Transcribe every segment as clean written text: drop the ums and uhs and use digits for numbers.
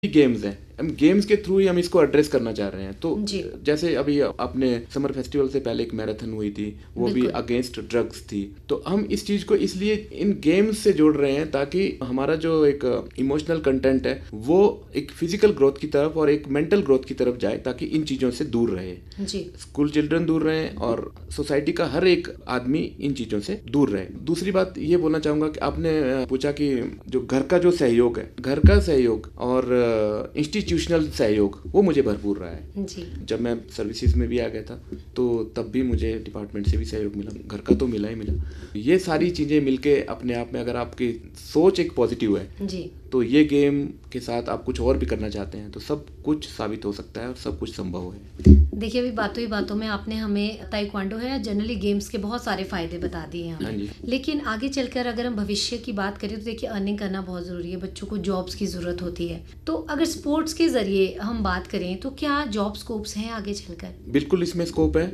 Games हैं, हम games के थ्रू ही हम इसको एड्रेस करना चाह रहे हैं। तो जी। जैसे अभी आपने समर फेस्टिवल से पहले एक मैराथन हुई थी, वो भी बिल्कुल। अगेंस्ट ड्रग्स थी। तो हम इस चीज को इसलिए इन गेम्स से जोड़ रहे हैं ताकि हमारा जो एक इमोशनल कंटेंट है वो एक फिजिकल ग्रोथ की तरफ और एक मेंटल ग्रोथ की तरफ जाए, ताकि इन चीजों से दूर रहे, जी। स्कूल चिल्ड्रन दूर रहें और सोसाइटी का हर एक आदमी इन चीजों से दूर रहे। दूसरी बात ये बोलना चाहूंगा कि आपने पूछा कि जो घर का जो सहयोग है, घर का सहयोग और इंस्टीट्यूशनल सहयोग वो मुझे भरपूर रहा है। जी। जब मैं सर्विसेज में भी आ गया था तो तब भी मुझे डिपार्टमेंट से भी सहयोग मिला, घर का तो मिला ही मिला। ये सारी चीजें मिलके अपने आप में, अगर आपकी सोच एक पॉजिटिव है जी। तो ये गेम के साथ आप कुछ और भी करना चाहते हैं तो सब कुछ साबित हो सकता है और सब कुछ संभव है। देखिए, अभी बातों ही बातों में आपने हमें ताइक्वांडो है या जनरली गेम्स के बहुत सारे फायदे बता दिए हैं हाँ हमें। जी। लेकिन आगे चलकर अगर हम भविष्य की बात करें तो देखिए, अर्निंग करना बहुत जरूरी है, बच्चों को जॉब्स की जरूरत होती है। तो अगर स्पोर्ट्स के जरिए हम बात करें तो क्या जॉब स्कोप्स हैं आगे चलकर? बिल्कुल इसमें स्कोप है।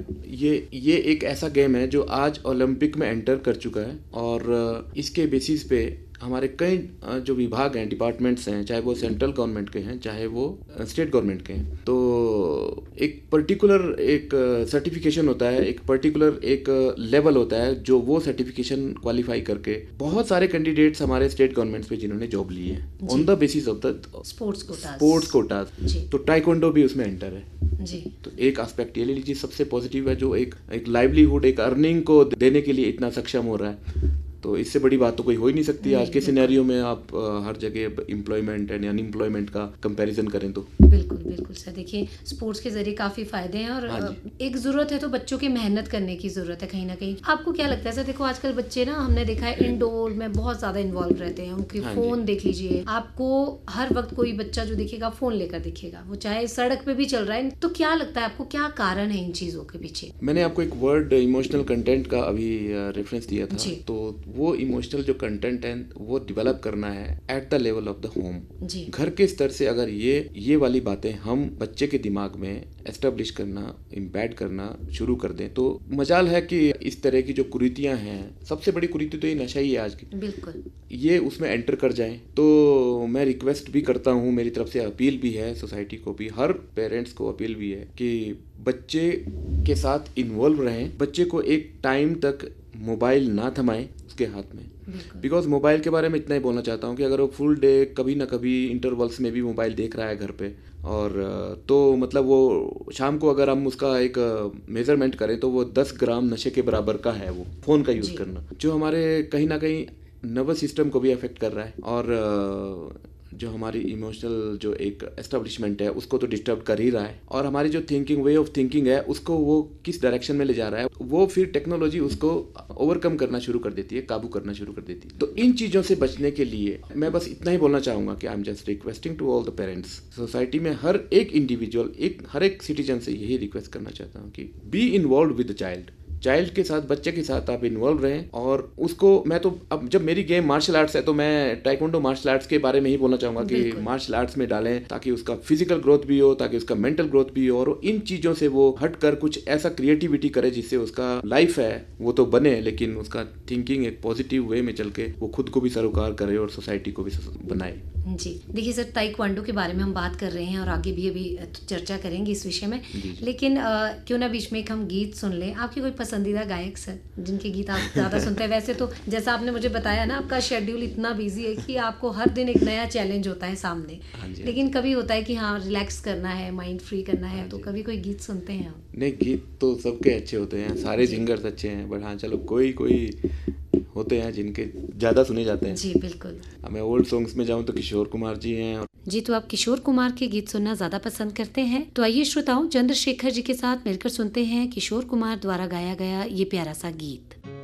ये एक ऐसा गेम है जो आज ओलंपिक में एंटर कर चुका है और इसके बेसिस पे हमारे कई जो विभाग हैं, डिपार्टमेंट्स हैं, चाहे वो सेंट्रल गवर्नमेंट के हैं चाहे वो स्टेट गवर्नमेंट के हैं, तो एक पर्टिकुलर एक सर्टिफिकेशन होता है, एक पर्टिकुलर एक लेवल होता है जो वो सर्टिफिकेशन क्वालिफाई करके बहुत सारे कैंडिडेट्स हमारे स्टेट गवर्नमेंट्स पे जिन्होंने जॉब ली है on the basis of the sports quotas. तो टाइकोंडो भी उसमें एंटर है जी। तो एक एस्पेक्ट ये ले लीजिए सबसे पॉजिटिव है, जो एक लाइवलीहुड, एक अर्निंग को देने के लिए इतना सक्षम हो रहा है। तो इससे बड़ी बात तो कोई हो ही नहीं सकती आज के सिनेरियो में। आप हर जगह एम्प्लॉयमेंट एंड अनएम्प्लॉयमेंट का कंपैरिजन करें तो बिल्कुल बिल्कुल सर। देखिए, स्पोर्ट्स के जरिए काफी फायदे हैं और एक जरूरत है तो बच्चों की मेहनत करने की जरूरत है कहीं ना कहीं। आपको क्या लगता है सर? देखो, आजकल बच्चे ना, हमने देखा है इंडोर में बहुत ज्यादा इन्वॉल्व रहते हैं, उनके फोन देख लीजिए, आपको हर वक्त कोई बच्चा जो दिखेगा फोन लेकर दिखेगा, वो चाहे सड़क पे भी चल रहा है। तो क्या लगता है आपको, क्या कारण है इन चीजों के पीछे? मैंने आपको एक वर्ड इमोशनल कंटेंट का अभी रेफरेंस दिया था, तो वो इमोशनल जो कंटेंट है वो डेवलप करना है at the level of the home. घर के स्तर से अगर ये वाली बातें हम बच्चे के दिमाग में एस्टेब्लिश करना, इम्बैड करना शुरू कर दें तो मजाल है कि इस तरह की जो कुरीतियां हैं, सबसे बड़ी कुरीति तो ये नशा ही है आज की, बिल्कुल, ये उसमें एंटर कर जाएं। तो मैं रिक्वेस्ट भी करता हूँ, मेरी तरफ से अपील भी है सोसाइटी को भी, हर पेरेंट्स को अपील भी है कि बच्चे के साथ इन्वॉल्व रहें, बच्चे को एक टाइम तक मोबाइल ना थमाएं उसके हाथ में। बिकॉज मोबाइल के बारे में इतना ही बोलना चाहता हूँ कि अगर वो फुल डे कभी ना कभी इंटरवल्स में भी मोबाइल देख रहा है घर पे, और तो मतलब वो शाम को अगर हम उसका एक मेजरमेंट करें तो वो 10 ग्राम नशे के बराबर का है वो फ़ोन का यूज़ करना, जो हमारे कहीं ना कहीं नर्वस सिस्टम को भी अफेक्ट कर रहा है और जो हमारी इमोशनल जो एक एस्टेब्लिशमेंट है उसको तो डिस्टर्ब कर ही रहा है, और हमारी जो थिंकिंग, वे ऑफ थिंकिंग है उसको वो किस डायरेक्शन में ले जा रहा है, वो फिर टेक्नोलॉजी उसको ओवरकम करना शुरू कर देती है, काबू करना शुरू कर देती है। तो इन चीज़ों से बचने के लिए मैं बस इतना ही बोलना चाहूँगा कि I am just requesting to all the parents, society में हर एक इंडिविजुअल, हर एक सिटीजन से यही रिक्वेस्ट करना चाहता हूँ कि be involve with the child के साथ, बच्चे के साथ आप इन्वॉल्व रहें। और उसको मैं तो, अब जब मेरी गेम मार्शल आर्ट्स है तो मैं टाइकोंडो मार्शल आर्ट्स के बारे में ही बोलना चाहूँगा कि मार्शल आर्ट्स में डालें ताकि उसका फिजिकल ग्रोथ भी हो, ताकि उसका मेंटल ग्रोथ भी हो, और इन चीज़ों से वो हटकर कुछ ऐसा क्रिएटिविटी करे जिससे उसका लाइफ है वो तो बने, लेकिन उसका थिंकिंग एक पॉजिटिव वे में चल के वो खुद को भी सरोकार करे और सोसाइटी को भी बनाए। जी। देखिए सर, ताइक्वांडो के बारे में हम बात कर रहे हैं और आगे भी अभी चर्चा करेंगे इस विषय में, लेकिन क्यों ना बीच में एक हम गीत सुन लें। आपके कोई पसंदीदा गायक सर जिनके गीत आप ज़्यादा सुनते हैं? वैसे तो जैसा आपने मुझे बताया ना, आपका शेड्यूल इतना बिजी है कि आपको हर दिन एक नया चैलेंज होता है सामने, लेकिन कभी होता है कि हाँ, रिलैक्स करना है, माइंड फ्री करना है, तो कभी कोई गीत सुनते हैं आप? नहीं, गीत तो सबके अच्छे होते हैं, सारे सिंगर्स अच्छे हैं, बट हाँ चलो कोई होते हैं जिनके ज़्यादा सुने जाते हैं। जी बिल्कुल। मैं ओल्ड सॉन्ग्स में जाऊँ तो किशोर कुमार जी हैं। जी, तो आप किशोर कुमार के गीत सुनना ज़्यादा पसंद करते हैं, तो आइए श्रोताओं, चंद्रशेखर जी के साथ मिलकर सुनते हैं किशोर कुमार द्वारा गाया गया ये प्यारा सा गीत।